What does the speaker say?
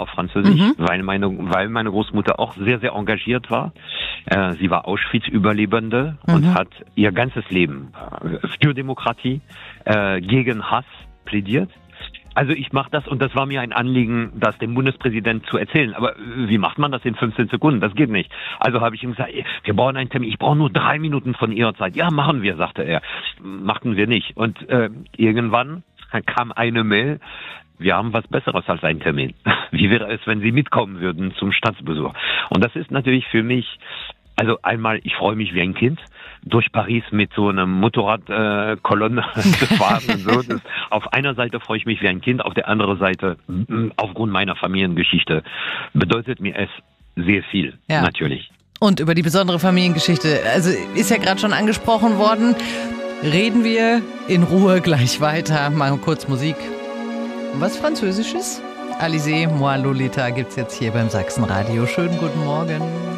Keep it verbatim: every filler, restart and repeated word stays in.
auf Französisch, Mhm. weil meine, weil meine Großmutter auch sehr, sehr engagiert war. Äh, sie war Auschwitz-Überlebende Mhm. und hat ihr ganzes Leben äh, für Demokratie, äh, gegen Hass plädiert. Also ich mache das und das war mir ein Anliegen, das dem Bundespräsidenten zu erzählen. Aber äh, wie macht man das in fünfzehn Sekunden? Das geht nicht. Also habe ich ihm gesagt, wir brauchen einen Termin. Ich brauche nur drei Minuten von Ihrer Zeit. Ja, machen wir, sagte er. Machten wir nicht. Und äh, irgendwann kam eine Mail. Wir haben was Besseres als einen Termin. Wie wäre es, wenn Sie mitkommen würden zum Staatsbesuch? Und das ist natürlich für mich, also einmal, ich freue mich wie ein Kind, durch Paris mit so einer Motorradkolonne äh, zu fahren und so. Das, auf einer Seite freue ich mich wie ein Kind, auf der anderen Seite, mh, aufgrund meiner Familiengeschichte, bedeutet mir es sehr viel, Ja. natürlich. Und über die besondere Familiengeschichte, also ist ja gerade schon angesprochen worden, reden wir in Ruhe gleich weiter. Mal kurz Musik. Was Französisches? Alizé, moi Lolita gibt's jetzt hier beim Sachsenradio. Schönen guten Morgen.